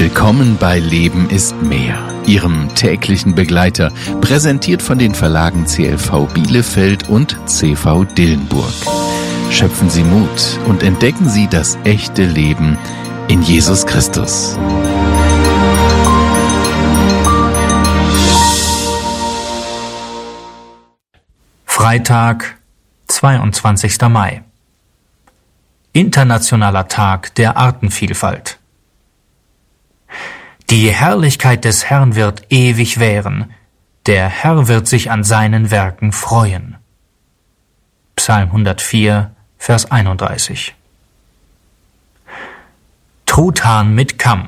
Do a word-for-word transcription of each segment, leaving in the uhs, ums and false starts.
Willkommen bei Leben ist mehr, Ihrem täglichen Begleiter, präsentiert von den Verlagen C L V Bielefeld und C V Dillenburg. Schöpfen Sie Mut und entdecken Sie das echte Leben in Jesus Christus. Freitag, zweiundzwanzigster Mai. Internationaler Tag der Artenvielfalt. Die Herrlichkeit des Herrn wird ewig währen, der Herr wird sich an seinen Werken freuen. Psalm hundertvier, Vers einunddreißig. Truthahn mit Kamm.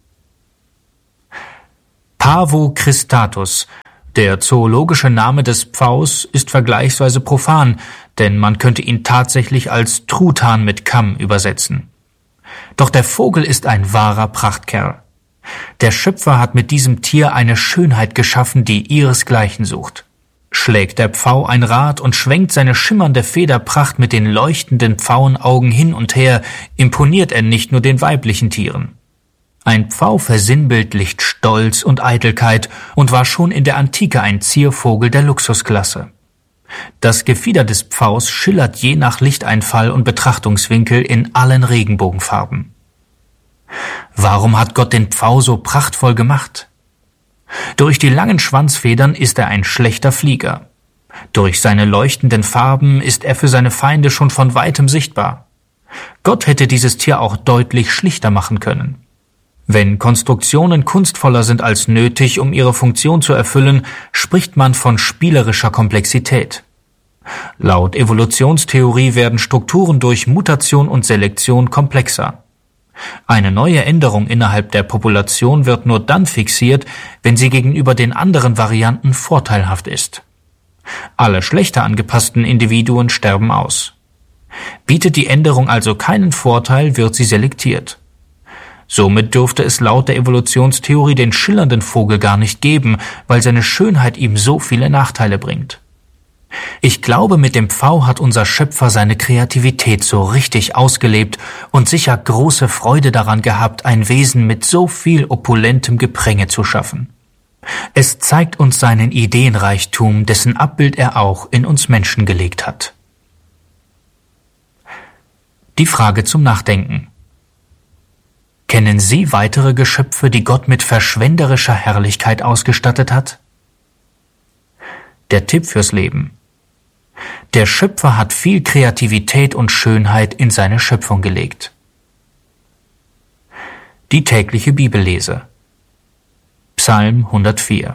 Pavo cristatus, der zoologische Name des Pfaus, ist vergleichsweise profan, denn man könnte ihn tatsächlich als Truthahn mit Kamm übersetzen. Doch der Vogel ist ein wahrer Prachtkerl. Der Schöpfer hat mit diesem Tier eine Schönheit geschaffen, die ihresgleichen sucht. Schlägt der Pfau ein Rad und schwenkt seine schimmernde Federpracht mit den leuchtenden Pfauenaugen hin und her, imponiert er nicht nur den weiblichen Tieren. Ein Pfau versinnbildlicht Stolz und Eitelkeit und war schon in der Antike ein Ziervogel der Luxusklasse. Das Gefieder des Pfaus schillert je nach Lichteinfall und Betrachtungswinkel in allen Regenbogenfarben. Warum hat Gott den Pfau so prachtvoll gemacht? Durch die langen Schwanzfedern ist er ein schlechter Flieger. Durch seine leuchtenden Farben ist er für seine Feinde schon von weitem sichtbar. Gott hätte dieses Tier auch deutlich schlichter machen können. Wenn Konstruktionen kunstvoller sind als nötig, um ihre Funktion zu erfüllen, spricht man von spielerischer Komplexität. Laut Evolutionstheorie werden Strukturen durch Mutation und Selektion komplexer. Eine neue Änderung innerhalb der Population wird nur dann fixiert, wenn sie gegenüber den anderen Varianten vorteilhaft ist. Alle schlechter angepassten Individuen sterben aus. Bietet die Änderung also keinen Vorteil, wird sie selektiert. Somit dürfte es laut der Evolutionstheorie den schillernden Vogel gar nicht geben, weil seine Schönheit ihm so viele Nachteile bringt. Ich glaube, mit dem Pfau hat unser Schöpfer seine Kreativität so richtig ausgelebt und sicher große Freude daran gehabt, ein Wesen mit so viel opulentem Gepränge zu schaffen. Es zeigt uns seinen Ideenreichtum, dessen Abbild er auch in uns Menschen gelegt hat. Die Frage zum Nachdenken. Kennen Sie weitere Geschöpfe, die Gott mit verschwenderischer Herrlichkeit ausgestattet hat? Der Tipp fürs Leben. Der Schöpfer hat viel Kreativität und Schönheit in seine Schöpfung gelegt. Die tägliche Bibellese. Psalm hundertvier.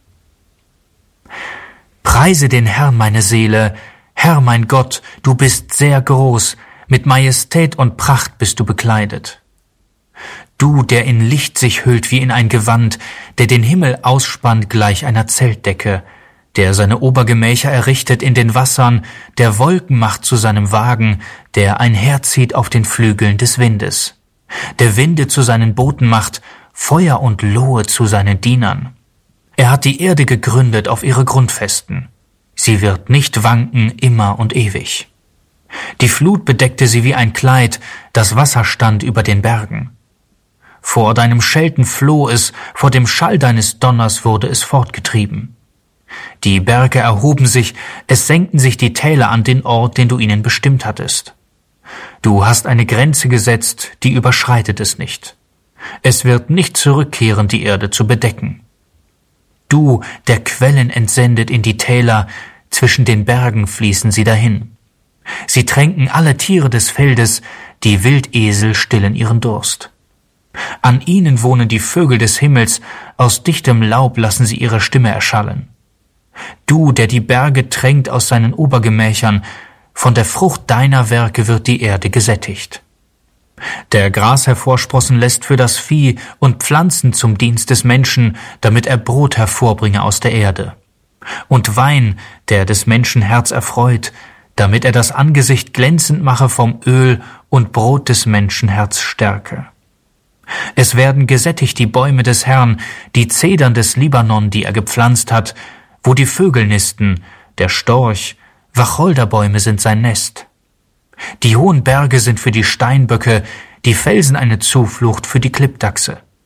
Preise den Herrn, meine Seele, Herr mein Gott, du bist sehr groß, mit Majestät und Pracht bist du bekleidet. Du, der in Licht sich hüllt wie in ein Gewand, der den Himmel ausspannt gleich einer Zeltdecke, der seine Obergemächer errichtet in den Wassern, der Wolken macht zu seinem Wagen, der einherzieht auf den Flügeln des Windes, der Winde zu seinen Booten macht, Feuer und Lohe zu seinen Dienern. Er hat die Erde gegründet auf ihre Grundfesten. Sie wird nicht wanken immer und ewig. Die Flut bedeckte sie wie ein Kleid, das Wasser stand über den Bergen. Vor deinem Schelten floh es, vor dem Schall deines Donners wurde es fortgetrieben. Die Berge erhoben sich, es senkten sich die Täler an den Ort, den du ihnen bestimmt hattest. Du hast eine Grenze gesetzt, die überschreitet es nicht. Es wird nicht zurückkehren, die Erde zu bedecken. Du, der Quellen entsendet in die Täler, zwischen den Bergen fließen sie dahin. Sie tränken alle Tiere des Feldes, die Wildesel stillen ihren Durst. An ihnen wohnen die Vögel des Himmels, aus dichtem Laub lassen sie ihre Stimme erschallen. Du, der die Berge tränkt aus seinen Obergemächern, von der Frucht deiner Werke wird die Erde gesättigt. Der Gras hervorsprossen lässt für das Vieh und Pflanzen zum Dienst des Menschen, damit er Brot hervorbringe aus der Erde. Und Wein, der des Menschen Herz erfreut, damit er das Angesicht glänzend mache vom Öl und Brot des Menschen Herz stärke. Es werden gesättigt die Bäume des Herrn, die Zedern des Libanon, die er gepflanzt hat, wo die Vögel nisten, der Storch, Wacholderbäume sind sein Nest. Die hohen Berge sind für die Steinböcke, die Felsen eine Zuflucht für die Klippdachse.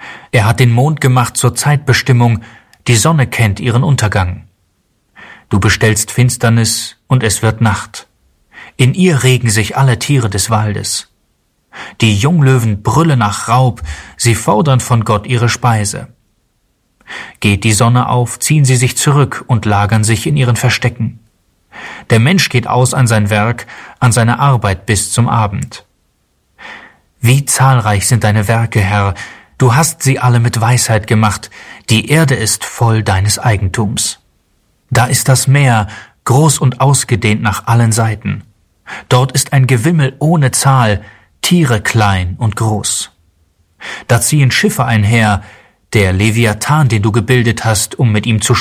Er hat den Mond gemacht zur Zeitbestimmung, die Sonne kennt ihren Untergang. Du bestellst Finsternis, und es wird Nacht. In ihr regen sich alle Tiere des Waldes. Die Junglöwen brüllen nach Raub, sie fordern von Gott ihre Speise. Geht die Sonne auf, ziehen sie sich zurück und lagern sich in ihren Verstecken. Der Mensch geht aus an sein Werk, an seine Arbeit bis zum Abend. Wie zahlreich sind deine Werke, Herr, du hast sie alle mit Weisheit gemacht, die Erde ist voll deines Eigentums. Da ist das Meer, groß und ausgedehnt nach allen Seiten. Dort ist ein Gewimmel ohne Zahl, Tiere klein und groß. Da ziehen Schiffe einher, der Leviathan, den du gebildet hast, um mit ihm zu